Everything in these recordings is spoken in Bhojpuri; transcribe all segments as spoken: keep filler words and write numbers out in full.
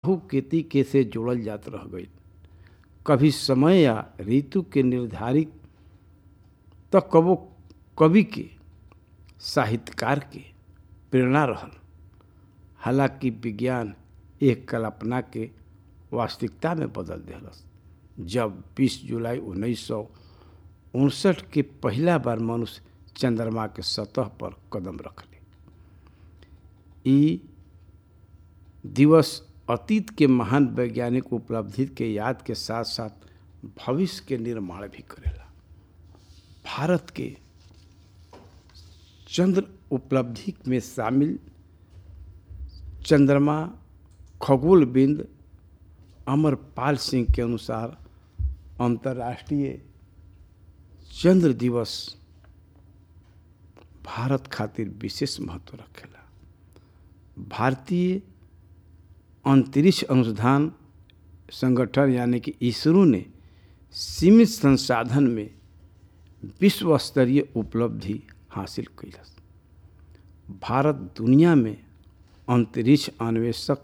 राहु केतु के से जोड़ल जात रह गई। कभी समय या ऋतु के निर्धारित तो कबो कवि के साहित्यकार के प्रेरणा रहल। हालांकि विज्ञान एक कल्पना के वास्तविकता में बदल दिलस जब बीस जुलाई उन्नीस सौ उनसठ के पहला बार मनुष्य चंद्रमा के सतह पर कदम रखले। ई दिवस अतीत के महान वैज्ञानिक उपलब्धि के याद के साथ साथ भविष्य के निर्माण भी करेला। भारत के चंद्र उपलब्धि में शामिल चंद्रमा खगोलविद अमरपाल सिंह के अनुसार अंतर्राष्ट्रीय चंद्र दिवस भारत खातिर विशेष महत्व रखेला। भारतीय अंतरिक्ष अनुसंधान संगठन यानी कि इसरो ने सीमित संसाधन में विश्व स्तरीय उपलब्धि हासिल कैलस। भारत दुनिया में अंतरिक्ष अन्वेषक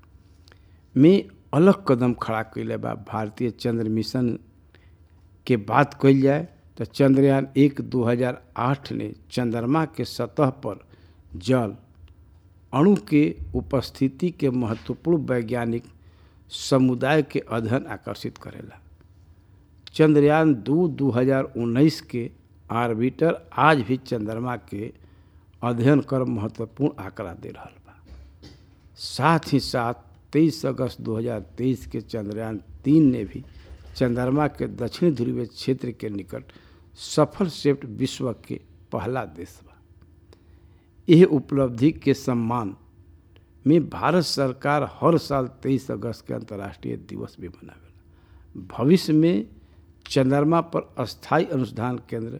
में अलग कदम खड़ा कैले बा। भारतीय चंद्र मिशन के बात कइल जाए तो चंद्रयान एक दो हज़ार आठ ने चंद्रमा के सतह पर जल अणु के उपस्थिति के महत्वपूर्ण वैज्ञानिक समुदाय के अध्ययन आकर्षित करेला। चंद्रयान दो दो हज़ार उन्नीस के ऑर्बिटर आज भी चंद्रमा के अध्ययन कर महत्वपूर्ण आंकड़ा दे रहा बा। साथ ही साथ तेईस अगस्त दो हज़ार तेईस के चंद्रयान तीन ने भी चंद्रमा के दक्षिण ध्रुवीय क्षेत्र के निकट सफल शिफ्ट विश्व के पहला देश बा। यह उपलब्धि के सम्मान में भारत सरकार हर साल तेईस अगस्त के अंतर्राष्ट्रीय दिवस भी मनावेला। भविष्य में चंद्रमा पर अस्थायी अनुसंधान केंद्र,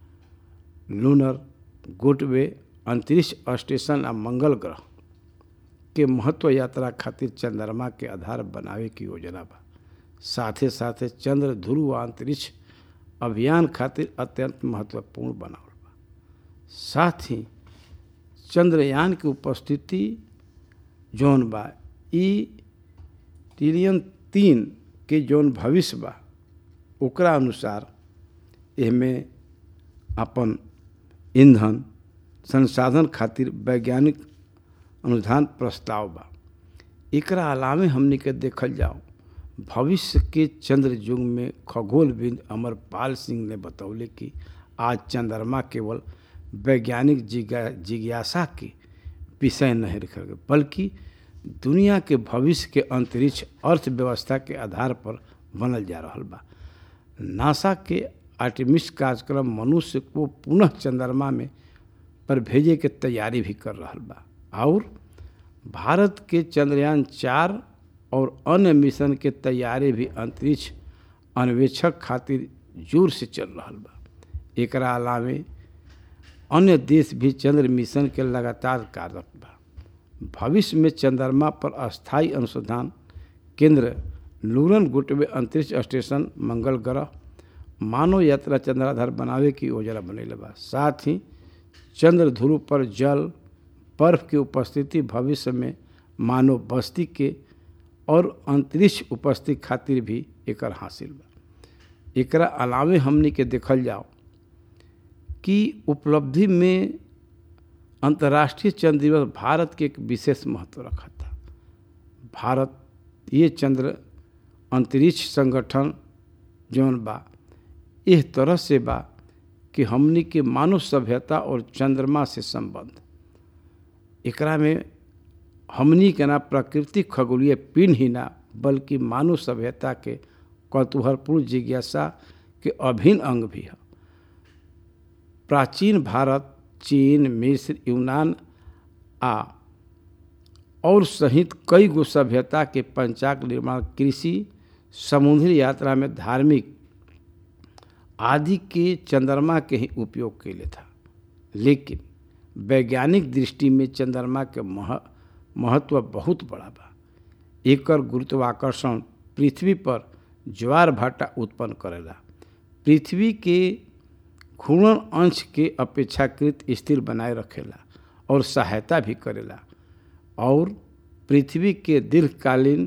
लूनर गेटवे अंतरिक्ष स्टेशन आ मंगल ग्रह के महत्व यात्रा खातिर चंद्रमा के आधार बनावे की योजना बा। साथे साथे चंद्र ध्रुव अंतरिक्ष अभियान खातिर अत्यंत महत्वपूर्ण बनावल बा। साथ ही चंद्रयान की उपस्थिति जौन बा ई ट्रिलियन तीन के जौन भविष्य बा ओकरा अनुसार एहमें अपन ईंधन संसाधन खातिर वैज्ञानिक अनुसंधान प्रस्ताव बा। एकरा अलावे हमनी के देखल जाओ भविष्य के चंद्र युग में खगोलविद अमरपाल सिंह ने बतौले कि आज चंद्रमा केवल वैज्ञानिक जिज्ञासा के विषय नहीं रखा गया बल्कि दुनिया के भविष्य के अंतरिक्ष अर्थव्यवस्था के आधार पर बनल जा रहा बा। नासा के आर्टेमिस कार्यक्रम मनुष्य को पुनः चंद्रमा में पर भेजे के तैयारी भी कर रहा बा और भारत के चंद्रयान चार और अन्य मिशन के तैयारी भी अंतरिक्ष अन्वेषक खातिर जोर से चल रहा बा। एकरा अलावे अन्य देश भी चंद्र मिशन के लगातार कार्यरत बा। भविष्य में चंद्रमा पर अस्थायी अनुसंधान केंद्र, लूनर गेटवे अंतरिक्ष स्टेशन, मंगल ग्रह मानव यात्रा चंद्राधार बनावे की योजना बनैले बा। साथ ही चंद्र ध्रुव पर जल बर्फ की उपस्थिति भविष्य में मानव बस्ती के और अंतरिक्ष उपस्थिति खातिर भी एकर हासिल बा। एकरा अलावे हमनी के देखल जाओ कि उपलब्धि में अंतर्राष्ट्रीय चंद्र दिवस भारत के एक विशेष महत्व रखा था। भारत ये चंद्र अंतरिक्ष संगठन जौन बा इस तरह से बा कि हमनी के मानव सभ्यता और चंद्रमा से संबंध एकरा में हमनी के ना प्राकृतिक खगोलीय पिंड ही ना बल्कि मानव सभ्यता के कौतूहलपूर्ण जिज्ञासा के अभिन्न अंग भी है। प्राचीन भारत, चीन, मिस्र, यूनान आ और सहित कई गो सभ्यता के पंचांग निर्माण, कृषि, समुद्री यात्रा में धार्मिक आदि के चंद्रमा के ही उपयोग के लिए था। लेकिन वैज्ञानिक दृष्टि में चंद्रमा के मह महत्व बहुत बड़ा बा। एकर गुरुत्वाकर्षण पृथ्वी पर ज्वार भाटा उत्पन्न करेला। पृथ्वी के घूर्णन अंश के अपेक्षाकृत स्थिर बनाए रखेला और सहायता भी करेला और पृथ्वी के दीर्घकालीन